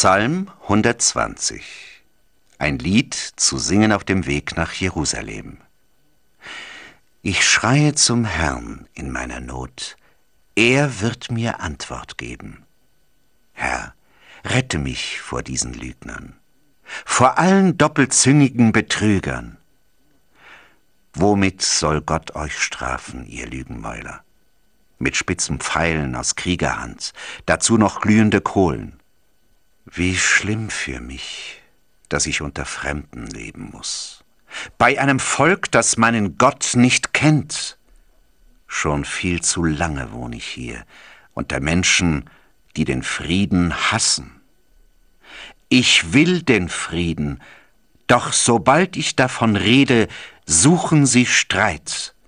Psalm 120. Ein Lied zu singen auf dem Weg nach Jerusalem. Ich schreie zum Herrn in meiner Not, er wird mir Antwort geben. Herr, rette mich vor diesen Lügnern, vor allen doppelzüngigen Betrügern. Womit soll Gott euch strafen, ihr Lügenmäuler? Mit spitzen Pfeilen aus Kriegerhand, dazu noch glühende Kohlen. Wie schlimm für mich, dass ich unter Fremden leben muss, bei einem Volk, das meinen Gott nicht kennt. Schon viel zu lange wohne ich hier, unter Menschen, die den Frieden hassen. Ich will den Frieden, doch sobald ich davon rede, suchen sie Streit.